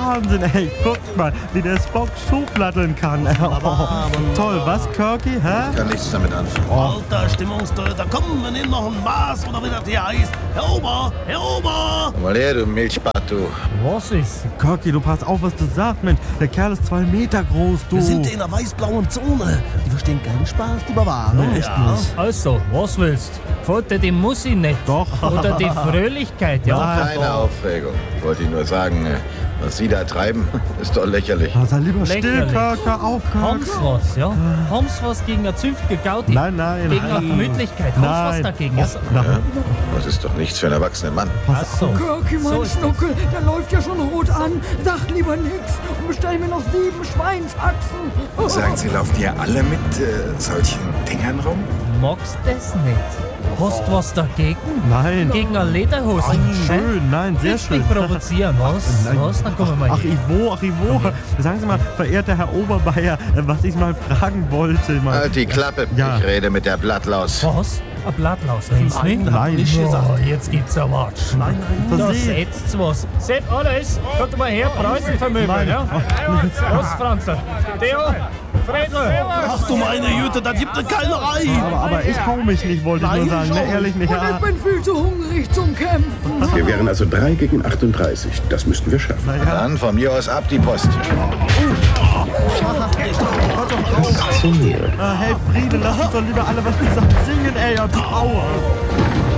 Wahnsinn, ey. Guckt mal, wie der Spock Schublatteln kann. Toll, was, Kirky, hä? Kann nichts damit anfangen. Alter Stimmungstöter, komm, wir nehmen noch ein Maß oder wie das hier heißt. Herr Ober, Herr Ober! Komm mal her, du Milchbart, du. Was ist? Kirky, du pass auf, was du sagst, Mensch. Der Kerl ist 2 Meter groß, du. Wir sind in der weiß-blauen Zone. Die verstehen keinen Spaß, die Barbaren. Nee, echt nicht. Also, was willst? Gefällt dir die Musik nicht? Doch. Oder die Fröhlichkeit, ja? Keine Aufregung. Ich wollte Ihnen nur sagen, was Sie da treiben, ist doch lächerlich. Sei lieber still, Lächerlich. Kirky, auf, Haben's Kirky. was, ja? Haben's was gegen eine zünftige Gaudi? Nein. Gegen eine Gemütlichkeit? Haben's was Nein. dagegen? Ja? Nein. Das ist doch nichts für einen erwachsenen Mann. Ach so. Kirky, mein So ist das. Schnuckel, der läuft ja schon rot an. Sag lieber nix und bestell mir noch 7 Schweinshaxen. Sagen Sie, lauft ihr alle mit solchen Dingern rum? Magst das nicht? Hast du was dagegen? Nein. Gegen eine Lederhose? Schön, nein, sehr Nicht schön. mich provozieren, was? Nein. Was? Dann kommen wir mal Ach, hin. Ivo. Sagen Sie mal, verehrter Herr Oberbayer, was ich mal fragen wollte. Mal. Halt die Klappe. Ja. Ich rede mit der Blattlaus. Was? Ein Blattlaus, meinst du nicht? Nein. Nicht gesagt. Oh, jetzt gibt's ein Watsch. Nein, Da das ist setzt was. Sepp, alles. Kommt mal her, Preußen vermöbeln, ja? Was, Franzl? Theo? Fredel? Ach du meine Jüte, da gibt es keine Ei. aber ich hau mich nicht, wollte ich nur Nein, sagen. Ne, schon. ehrlich nicht. Und ich bin viel zu hungrig zum Kämpfen. Wir wären also 3 gegen 38. Das müssten wir schaffen. Dann von mir aus ab die Post. Hey Friede, lass uns doch lieber alle was zusammen singen, ey, und Power.